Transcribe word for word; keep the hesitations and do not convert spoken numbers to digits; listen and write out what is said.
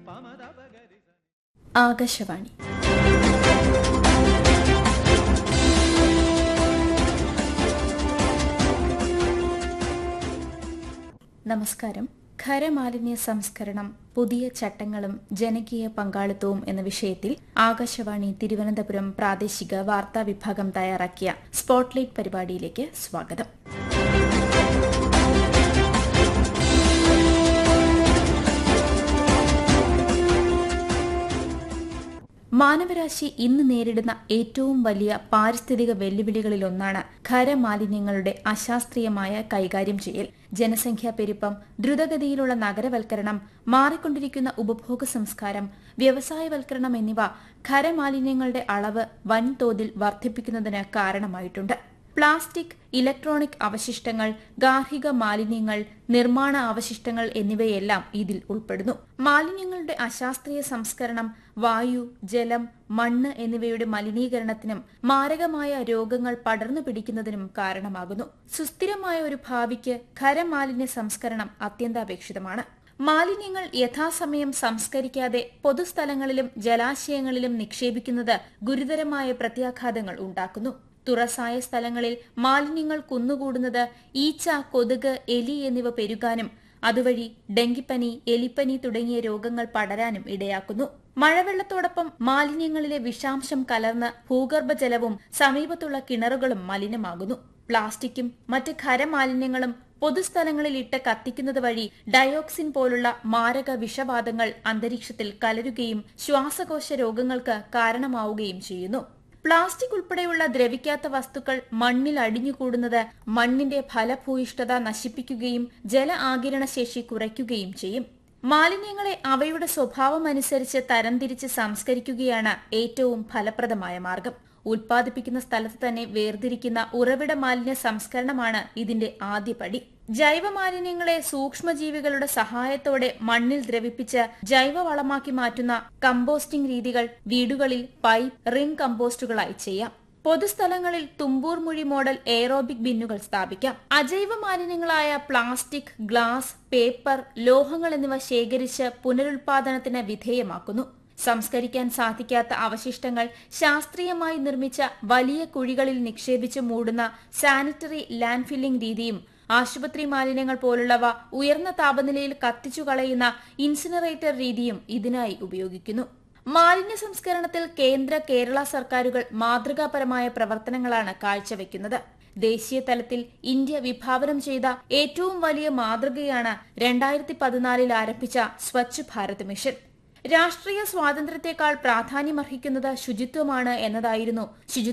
ആകാശവാണി. നമസ്കാരം. ഖരമാലിന്യ സംസ്കരണം, പുതിയ ചട്ടങ്ങളും ജനകീയ പങ്കാളിത്തവും എന്ന വിഷയത്തിൽ ആകാശവാണി തിരുവനന്തപുരം പ്രാദേശിക വാർത്താ വിഭാഗം തയ്യാറാക്കിയ സ്പോട്ട്ലൈറ്റ് പരിപാടിയിലേക്ക് സ്വാഗതം. മാനവരാശി ഇന്ന് നേരിടുന്ന ഏറ്റവും വലിയ പാരിസ്ഥിതിക വെല്ലുവിളികളിലൊന്നാണ് ഖരമാലിന്യങ്ങളുടെ അശാസ്ത്രീയമായ കൈകാര്യം ചെയ്യൽ. ജനസംഖ്യാ പെരുപ്പം, ദ്രുതഗതിയിലുള്ള നഗരവൽക്കരണം, മാറിക്കൊണ്ടിരിക്കുന്ന ഉപഭോഗ സംസ്കാരം, വ്യവസായവൽക്കരണം എന്നിവ ഖരമാലിന്യങ്ങളുടെ അളവ് വൻതോതിൽ വർദ്ധിപ്പിക്കുന്നതിന് കാരണമായിട്ടുണ്ട്. പ്ലാസ്റ്റിക്, ഇലക്ട്രോണിക് അവശിഷ്ടങ്ങൾ, ഗാർഹിക മാലിന്യങ്ങൾ, നിർമ്മാണ അവശിഷ്ടങ്ങൾ എന്നിവയെല്ലാം ഇതിൽ ഉൾപ്പെടുന്നു. മാലിന്യങ്ങളുടെ അശാസ്ത്രീയ സംസ്കരണം വായു, ജലം, മണ്ണ് എന്നിവയുടെ മലിനീകരണത്തിനും മാരകമായ രോഗങ്ങൾ പടർന്നു പിടിക്കുന്നതിനും കാരണമാകുന്നു. സുസ്ഥിരമായ ഒരു ഭാവിക്ക് ഖരമാലിന്യ സംസ്കരണം അത്യന്താപേക്ഷിതമാണ്. മാലിന്യങ്ങൾ യഥാസമയം സംസ്കരിക്കാതെ പൊതുസ്ഥലങ്ങളിലും ജലാശയങ്ങളിലും നിക്ഷേപിക്കുന്നത് ഗുരുതരമായ പ്രത്യാഘാതങ്ങൾ ഉണ്ടാക്കുന്നു. തുറസായ സ്ഥലങ്ങളിൽ മാലിന്യങ്ങൾ കുന്നുകൂടുന്നത് ഈച്ച, കൊതുക്, എലി എന്നിവ പെരുകാനും അതുവഴി ഡെങ്കിപ്പനി, എലിപ്പനി തുടങ്ങിയ രോഗങ്ങൾ പടരാനും ഇടയാക്കുന്നു. മഴവെള്ളത്തോടൊപ്പം മാലിന്യങ്ങളിലെ വിഷാംശം കലർന്ന് ഭൂഗർഭജലവും സമീപത്തുള്ള കിണറുകളും മലിനമാകുന്നു. പ്ലാസ്റ്റിക്കും മറ്റ് ഖരമാലിന്യങ്ങളും പൊതുസ്ഥലങ്ങളിൽ ഇട്ട് കത്തിക്കുന്നത് വഴി ഡയോക്സിൻ പോലുള്ള മാരക വിഷവാതങ്ങൾ അന്തരീക്ഷത്തിൽ കലരുകയും ശ്വാസകോശ രോഗങ്ങൾക്ക് കാരണമാവുകയും ചെയ്യുന്നു. പ്ലാസ്റ്റിക് ഉൾപ്പെടെയുള്ള ദ്രവിക്കാത്ത വസ്തുക്കൾ മണ്ണിൽ അടിഞ്ഞുകൂടുന്നത് മണ്ണിന്റെ ഫലഭൂയിഷ്ഠത നശിപ്പിക്കുകയും ജല ആഗിരണശേഷി കുറയ്ക്കുകയും ചെയ്യും. മാലിന്യങ്ങളെ അവയുടെ സ്വഭാവമനുസരിച്ച് തരംതിരിച്ച് സംസ്കരിക്കുകയാണ് ഏറ്റവും ഫലപ്രദമായ മാർഗം. ഉൽപ്പാദിപ്പിക്കുന്ന സ്ഥലത്ത് തന്നെ വേർതിരിക്കുന്ന ഉറവിട മാലിന്യ സംസ്കരണമാണ് ഇതിന്റെ ആദ്യപടി. ജൈവമാലിന്യങ്ങളെ സൂക്ഷ്മജീവികളുടെ സഹായത്തോടെ മണ്ണിൽ ദ്രവിപ്പിച്ച് ജൈവവളമാക്കി മാറ്റുന്ന കമ്പോസ്റ്റിംഗ് രീതികൾ വീടുകളിൽ പൈപ്പ്, റിംഗ് കമ്പോസ്റ്റുകളായി ചെയ്യാം. പൊതുസ്ഥലങ്ങളിൽ തുമ്പൂർ മുഴി മോഡൽ എയറോബിക് ബിന്നുകൾ സ്ഥാപിക്കാം. അജൈവ മാലിന്യങ്ങളായ പ്ലാസ്റ്റിക്, ഗ്ലാസ്, പേപ്പർ, ലോഹങ്ങൾ എന്നിവ ശേഖരിച്ച് പുനരുൽപാദനത്തിന് വിധേയമാക്കുന്നു. സംസ്കരിക്കാൻ സാധിക്കാത്ത അവശിഷ്ടങ്ങൾ ശാസ്ത്രീയമായി നിർമ്മിച്ച വലിയ കുഴികളിൽ നിക്ഷേപിച്ച് മൂടുന്ന സാനിറ്ററി ലാൻഡ് ഫില്ലിംഗ് രീതിയും ആശുപത്രി മാലിന്യങ്ങൾ പോലുള്ളവ ഉയർന്ന താപനിലയിൽ കത്തിച്ചു കളയുന്ന ഇൻസിനറേറ്റർ രീതിയും ഇതിനായി ഉപയോഗിക്കുന്നു. മാലിന്യ സംസ്കരണത്തിൽ കേന്ദ്ര, കേരള സർക്കാരുകൾ മാതൃകാപരമായ പ്രവർത്തനങ്ങളാണ് കാഴ്ചവെക്കുന്നത്. ദേശീയ തലത്തിൽ ഇന്ത്യ വിഭാവനം ചെയ്ത ഏറ്റവും വലിയ മാതൃകയാണ് രണ്ടായിരത്തി പതിനാലിൽ ആരംഭിച്ച സ്വച്ഛ് ഭാരത് മിഷൻ. രാഷ്ട്രീയ സ്വാതന്ത്ര്യത്തെക്കാൾ പ്രാധാന്യമർഹിക്കുന്നത് ശുചിത്വമാണ് എന്നതായിരുന്നു ശുചിത്വ